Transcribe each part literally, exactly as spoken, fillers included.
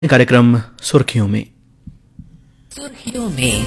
कार्यक्रम सुर्खियों में सुर्खियों में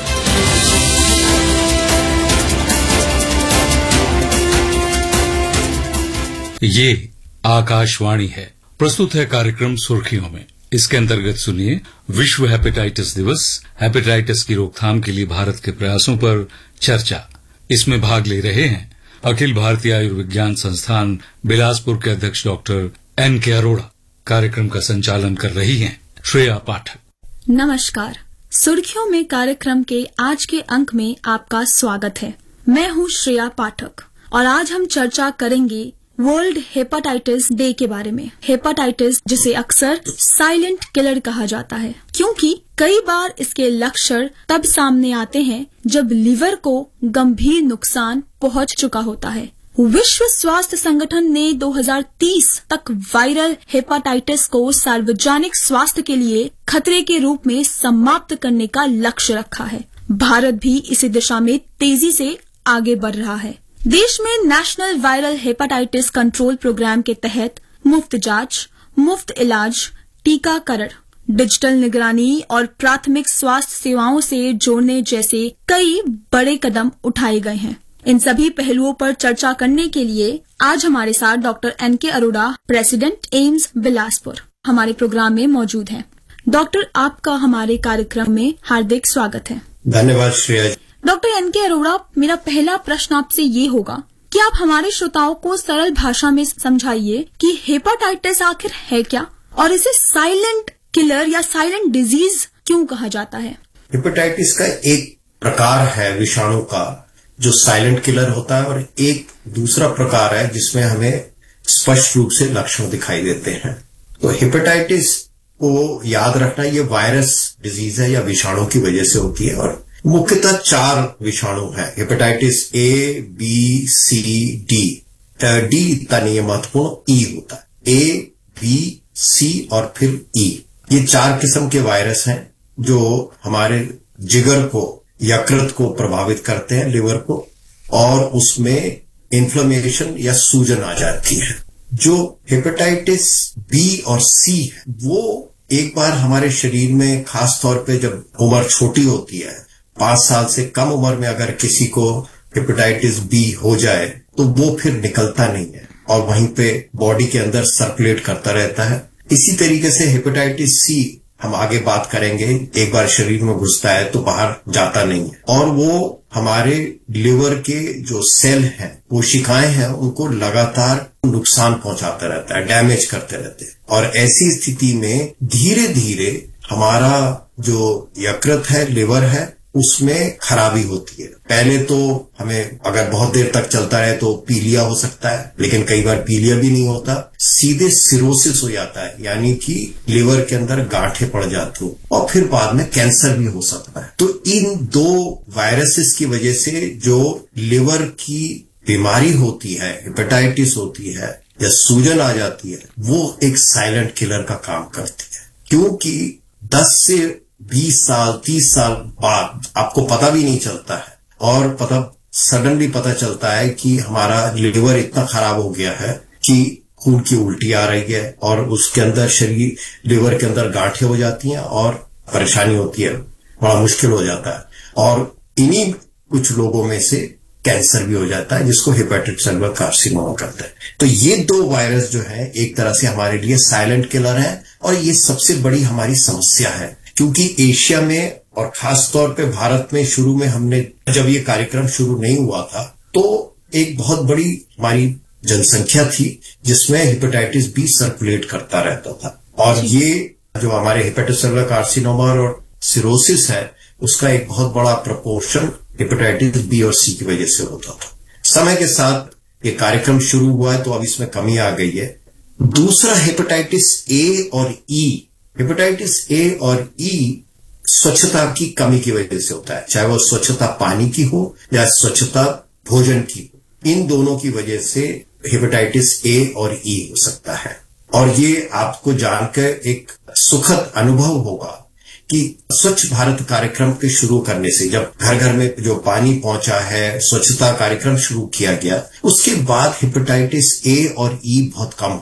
ये आकाशवाणी है। प्रस्तुत है कार्यक्रम सुर्खियों में। इसके अंतर्गत सुनिए विश्व हेपेटाइटिस दिवस, हेपेटाइटिस की रोकथाम के लिए भारत के प्रयासों पर चर्चा। इसमें भाग ले रहे हैं अखिल भारतीय आयुर्विज्ञान संस्थान बिलासपुर के अध्यक्ष डॉक्टर एन के अरोड़ा। कार्यक्रम का संचालन कर रही हैं श्रेया पाठक। नमस्कार। सुर्खियों में कार्यक्रम के आज के अंक में आपका स्वागत है। मैं हूं श्रेया पाठक और आज हम चर्चा करेंगे वर्ल्ड हेपेटाइटिस डे के बारे में। हेपेटाइटिस, जिसे अक्सर साइलेंट किलर कहा जाता है, क्योंकि कई बार इसके लक्षण तब सामने आते हैं जब लीवर को गंभीर नुकसान पहुंच चुका होता है। विश्व स्वास्थ्य संगठन ने दो हज़ार तीस तक वायरल हेपेटाइटिस को सार्वजनिक स्वास्थ्य के लिए खतरे के रूप में समाप्त करने का लक्ष्य रखा है। भारत भी इसी दिशा में तेजी से आगे बढ़ रहा है। देश में national viral hepatitis control programme के तहत मुफ्त जांच, मुफ्त इलाज, टीकाकरण, डिजिटल निगरानी और प्राथमिक स्वास्थ्य सेवाओं से जोड़ने जैसे कई बड़े कदम उठाए गए हैं। इन सभी पहलुओं पर चर्चा करने के लिए आज हमारे साथ डॉक्टर एन के अरोड़ा, प्रेसिडेंट एम्स बिलासपुर, हमारे प्रोग्राम में मौजूद हैं। डॉक्टर, आपका हमारे कार्यक्रम में हार्दिक स्वागत है। धन्यवाद श्रेया। डॉक्टर एन के अरोड़ा, मेरा पहला प्रश्न आपसे ये होगा कि आप हमारे श्रोताओं को सरल भाषा में समझाइए कि हेपेटाइटिस आखिर है क्या और इसे साइलेंट किलर या साइलेंट डिजीज क्यों कहा जाता है। हेपेटाइटिस का एक प्रकार है विषाणु का जो साइलेंट किलर होता है और एक दूसरा प्रकार है जिसमें हमें स्पष्ट रूप से लक्षण दिखाई देते हैं। तो हेपेटाइटिस को याद रखना, ये वायरस डिजीज है या विषाणु की वजह से होती है और मुख्यतः चार विषाणु है। Hepatitis A, B, C, D. D इतना नहीं है महत्वपूर्ण, ई होता है। ए, बी, सी और फिर ई। ये चार किस्म के वायरस हैं जो हमारे जिगर को, यकृत को प्रभावित करते हैं, लिवर को, और उसमें इन्फ्लेमेशन या सूजन आ जाती है। जो हेपेटाइटिस बी और सी है वो एक बार हमारे शरीर में, खास तौर पे जब उम्र छोटी होती है, पांच साल से कम उम्र में अगर किसी को हेपेटाइटिस बी हो जाए तो वो फिर निकलता नहीं है और वहीं पे बॉडी के अंदर सर्कुलेट करता रहता है। इसी तरीके से हेपेटाइटिस सी, हम आगे बात करेंगे, एक बार शरीर में घुसता है तो बाहर जाता नहीं है और वो हमारे लिवर के जो सेल हैं, कोशिकाएं हैं, उनको लगातार नुकसान पहुंचाता रहता है, डैमेज करते रहते हैं। और ऐसी स्थिति में धीरे धीरे हमारा जो यकृत है, लिवर है, उसमें खराबी होती है। पहले तो हमें अगर बहुत देर तक चलता है तो पीलिया हो सकता है, लेकिन कई बार पीलिया भी नहीं होता, सीधे सिरोसिस हो जाता है, यानी कि लिवर के अंदर गांठें पड़ जाती हैं और फिर बाद में कैंसर भी हो सकता है। तो इन दो वायरसेस की वजह से जो लिवर की बीमारी होती है, हेपेटाइटिस होती है या सूजन आ जाती है, वो एक साइलेंट किलर का काम करती है। क्योंकि दस से बीस साल, तीस साल बाद आपको पता भी नहीं चलता है और पता सडनली पता चलता है कि हमारा लिवर इतना खराब हो गया है कि खून की उल्टी आ रही है और उसके अंदर शरीर, लिवर के अंदर गांठें हो जाती हैं और परेशानी होती है, बड़ा मुश्किल हो जाता है। और इन्हीं कुछ लोगों में से कैंसर भी हो जाता है, जिसको हेपेटिक सेलुलर कार्सिनोमा कहते हैं। तो ये दो वायरस जो है एक तरह से हमारे लिए साइलेंट किलर है और ये सबसे बड़ी हमारी समस्या है। क्योंकि एशिया में और खास तौर पे भारत में शुरू में हमने, जब ये कार्यक्रम शुरू नहीं हुआ था, तो एक बहुत बड़ी हमारी जनसंख्या थी जिसमें हेपेटाइटिस बी सर्कुलेट करता रहता था और ये जो हमारे हेपेटिक सेलुलर कार्सिनोमा और सिरोसिस है, उसका एक बहुत बड़ा प्रपोर्शन हेपेटाइटिस बी और सी की वजह से होता था। समय के साथ ये कार्यक्रम शुरू हुआ है तो अब इसमें कमी आ गई है। दूसरा हेपेटाइटिस ए और ई। हेपेटाइटिस ए और ई स्वच्छता की कमी की वजह से होता है, चाहे वो स्वच्छता पानी की हो या स्वच्छता भोजन की हो। इन दोनों की वजह से हेपेटाइटिस ए और ई हो सकता है और ये आपको जानकर एक सुखद अनुभव होगा कि स्वच्छ भारत कार्यक्रम के शुरू करने से, जब घर घर में जो पानी पहुंचा है, स्वच्छता कार्यक्रम शुरू किया गया, उसके बाद हेपेटाइटिस ए और ई बहुत कम हो गए।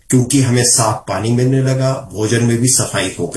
क्योंकि हमें साफ पानी मिलने लगा, भोजन में भी सफाई हो गई।